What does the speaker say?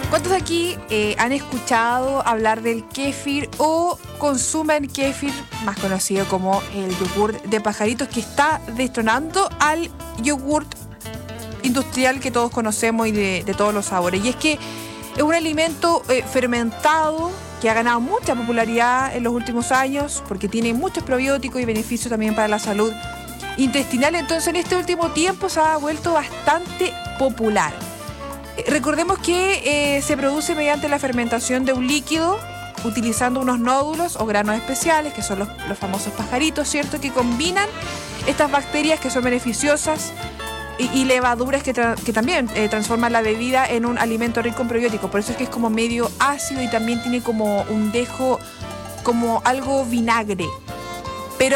¿Cuántos de aquí han escuchado hablar del kéfir o consumen kéfir, más conocido como el yogur de pajaritos, que está destronando al yogurt industrial que todos conocemos y de todos los sabores? Y es que es un alimento fermentado que ha ganado mucha popularidad en los últimos años porque tiene muchos probióticos y beneficios también para la salud intestinal. Entonces, en este último tiempo se ha vuelto bastante popular. Recordemos que se produce mediante la fermentación de un líquido utilizando unos nódulos o granos especiales, que son los famosos pajaritos, ¿cierto?, que combinan estas bacterias que son beneficiosas y levaduras que también transforman la bebida en un alimento rico en probióticos. Por eso es que es como medio ácido y también tiene como un dejo, como algo vinagre.